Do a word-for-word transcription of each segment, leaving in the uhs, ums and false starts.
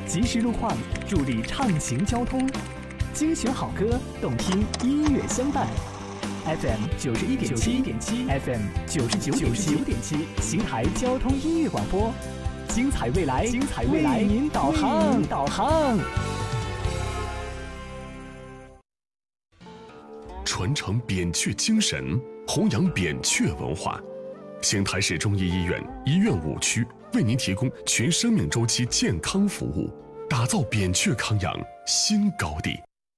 及时路况，助力畅行交通。精选好歌，动听音乐相伴。F M 九十一点七点七 ，F M 九十九点九点七，邢台交通音乐广播，精彩未来，精彩未来，为您导航，导航。 传承扁鹊精神，弘扬扁鹊文化。邢台市中医医院医院五区为您提供全生命周期健康服务，打造扁鹊康养新高地。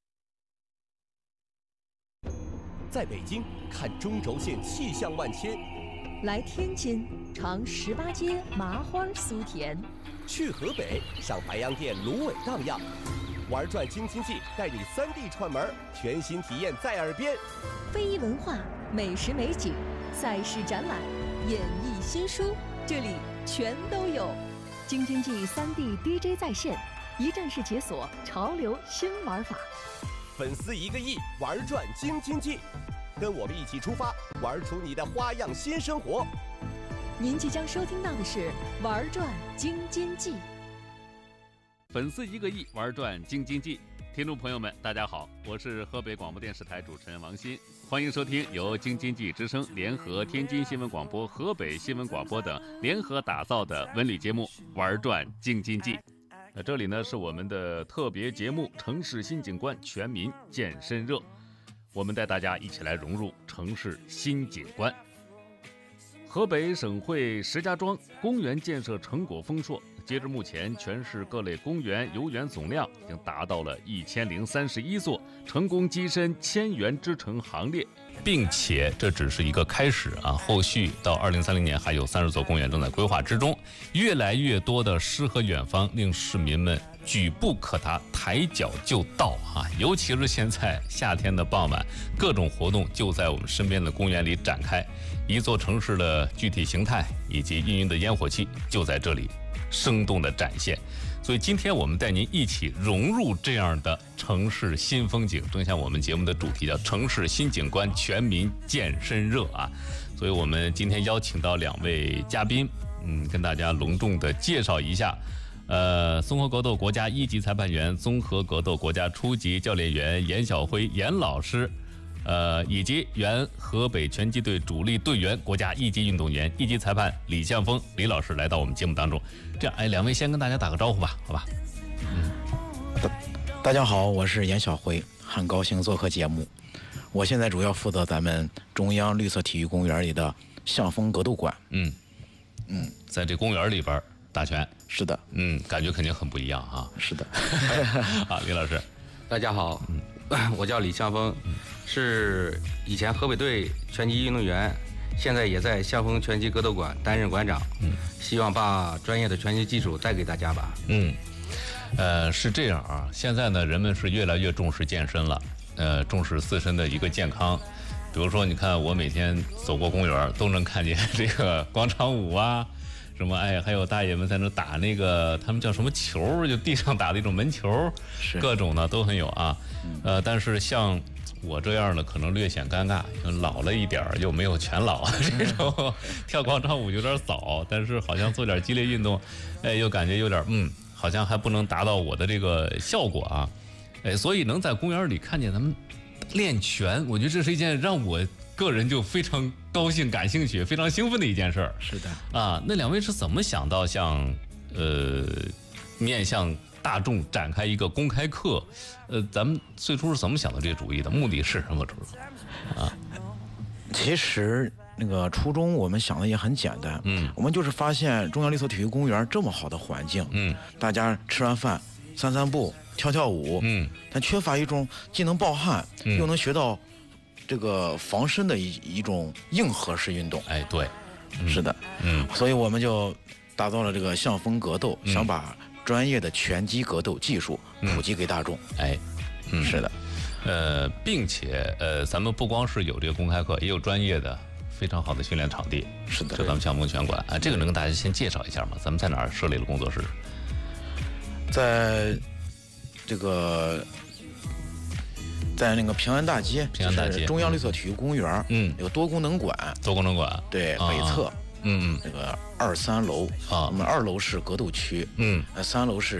在北京看中轴线气象万千， 来天津尝十八街麻花酥甜， 去河北上白洋淀芦苇荡漾。玩转京津冀带你三地串门，全新体验在耳边。 非遗文化、美食美景、赛事展览、演艺新书，这里全都有。京津冀三地 D J 在线，一站式解锁潮流新玩法。 粉丝一个亿，玩转京津冀，跟我们一起出发，玩出你的花样新生活。 您即将收听到的是玩转京津冀。 粉丝一个亿，玩转京津冀。听众朋友们，大家好，我是河北广播电视台主持人王鑫，欢迎收听由京津冀之声联合天津新闻广播、河北新闻广播等联合打造的文旅节目《玩转京津冀》。那这里呢是我们的特别节目《城市新景观全民健身热》，我们带大家一起来融入城市新景观。河北省会石家庄公园建设成果丰硕，截至目前，全市各类公园游园总量已经达到了一千零三十一座，成功跻身千园之城行列，并且这只是一个开始啊！后续到二零三零年还有三十座公园正在规划之中，越来越多的诗和远方令市民们举步可达，抬脚就到啊！尤其是现在夏天的傍晚，各种活动就在我们身边的公园里展开，一座城市的具体形态以及运营的烟火气就在这里生动的展现。所以今天我们带您一起融入这样的城市新风景，正像我们节目的主题叫城市新景观全民健身热啊。所以我们今天邀请到两位嘉宾，嗯，跟大家隆重的介绍一下。呃，综合格斗国家一级裁判员、综合格斗国家初级教练员严晓辉严老师，呃，以及原河北拳击队主力队员、国家一级运动员、一级裁判李向峰李老师来到我们节目当中。这样，哎，两位先跟大家打个招呼吧，好吧？ 嗯，大大家好，我是严晓辉，很高兴做客节目。我现在主要负责咱们中央绿色体育公园里的向峰格斗馆。 嗯嗯，在这公园里边打拳。 是的。 嗯，感觉肯定很不一样啊。 是的。 好，李老师。 大家好，嗯，我叫李向峰，是以前河北队拳击运动员，现在也在向峰拳击格斗馆担任馆长。嗯，希望把专业的拳击技术带给大家吧。 嗯，呃，是这样啊，现在呢，人们是越来越重视健身了，呃，重视自身的一个健康。比如说，你看我每天走过公园，都能看见这个广场舞啊。什么哎，还有大爷们在那打那个，他们叫什么球，就地上打的一种门球，各种的都很有啊。呃，但是像我这样的可能略显尴尬，老了一点又没有全老，这种跳广场舞有点早，但是好像做点激烈运动，哎，又感觉有点嗯，好像还不能达到我的这个效果啊。哎，所以能在公园里看见他们练拳，我觉得这是一件让我个人就非常高兴、感兴趣、非常兴奋的一件事儿。 是的啊，那两位是怎么想到像呃面向大众展开一个公开课？呃，咱们最初是怎么想到这个主意的？目的是什么？啊， 其实那个初衷我们想的也很简单，嗯，我们就是发现中央绿色体育公园这么好的环境，嗯，大家吃完饭散散步、跳跳舞，嗯，但缺乏一种既能暴汗，嗯，又能学到这个防身的一一种硬核式运动。 哎，对， 嗯、是的，嗯，所以我们就打造了这个向峰格斗，嗯、想把专业的拳击格斗技术普及给大众。 嗯、哎，嗯， 是的， 呃，并且呃，咱们不光是有这个公开课，也有专业的非常好的训练场地。 是的， 就咱们向峰拳馆啊，这个能跟大家先介绍一下吗？咱们在哪儿设立了工作室？ 在这个。在那个平安大街， 平安大街中央绿色体育公园，嗯，有多功能馆， 多功能馆， 对，北侧， 嗯嗯， 那个二三楼啊，我们二楼是格斗区，嗯，三楼是